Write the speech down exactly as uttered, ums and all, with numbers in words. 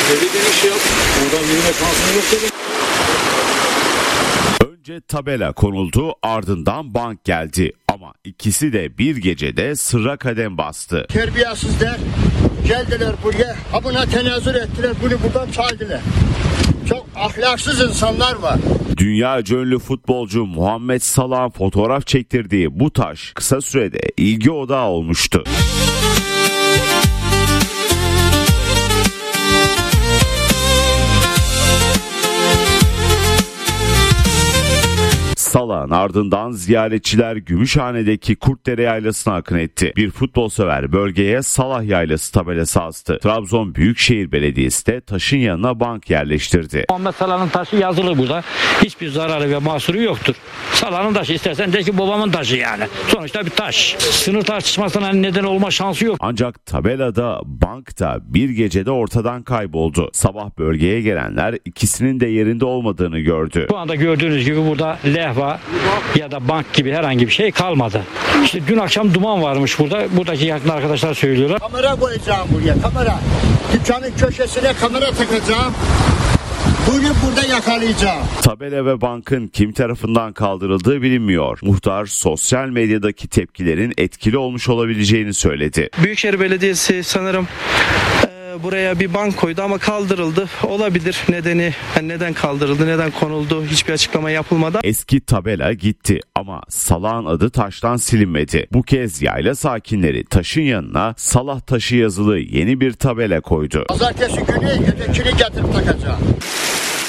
Öyle geniş yap. Buradan yürüme şansın yok dedim. Önce tabela konuldu, ardından bank geldi. Ama ikisi de bir gecede sırra kadem bastı. Terbiyesizler geldiler buraya, ha buna tenezzül ettiler, bunu buradan çaldılar. Çok ahlaksız insanlar var. Dünyaca ünlü futbolcu Muhammed Salah'ın fotoğraf çektirdiği bu taş kısa sürede ilgi odağı olmuştu. Salah'ın ardından ziyaretçiler Gümüşhane'deki Kurtdere Yaylası'na akın etti. Bir futbol sever bölgeye Salah Yaylası tabelası astı. Trabzon Büyükşehir Belediyesi de taşın yanına bank yerleştirdi. Muhammed Salah'ın taşı yazılı burada. Hiçbir zararı ve mahsuru yoktur. Salah'ın taşı, istersen de ki babamın taşı yani. Sonuçta bir taş. Sınır tartışmasına neden olma şansı yok. Ancak tabelada bank da bir gecede ortadan kayboldu. Sabah bölgeye gelenler ikisinin de yerinde olmadığını gördü. Şu anda gördüğünüz gibi burada lehva ya da bank gibi herhangi bir şey kalmadı. İşte dün akşam duman varmış burada. Buradaki yakın arkadaşlar söylüyorlar. Kamera koyacağım buraya, kamera. Dükkanın köşesine kamera takacağım. Bunu burada yakalayacağım. Tabela ve bankın kim tarafından kaldırıldığı bilinmiyor. Muhtar sosyal medyadaki tepkilerin etkili olmuş olabileceğini söyledi. Büyükşehir Belediyesi sanırım buraya bir bank koydu ama kaldırıldı. Olabilir nedeni, yani neden kaldırıldı, neden konuldu hiçbir açıklama yapılmadan. Eski tabela gitti ama Salah'ın adı taştan silinmedi. Bu kez yayla sakinleri taşın yanına Salah taşı yazılı yeni bir tabela koydu. Pazartesi günü ötekini getirip takacağım.